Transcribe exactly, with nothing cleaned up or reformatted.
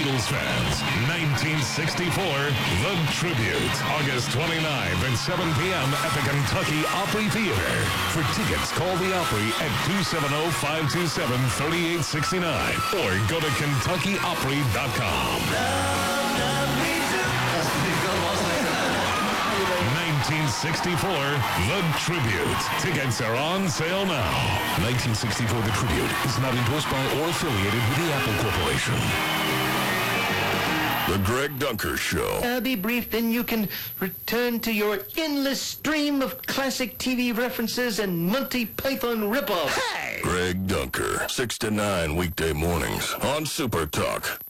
Eagles fans, nineteen sixty-four, The Tribute, August twenty-ninth at seven p.m. at the Kentucky Opry Theater. For tickets, call the Opry at two seven zero, five two seven, three eight six nine or go to kentucky opry dot com. nineteen sixty-four, The Tribute. Tickets are on sale now. nineteen sixty-four, The Tribute is not endorsed by or affiliated with the Apple Corporation. The Greg Dunker Show. I'll be brief, then you can return to your endless stream of classic T V references and Monty Python ripoffs. Hey! Greg Dunker, six to nine weekday mornings on Super Talk.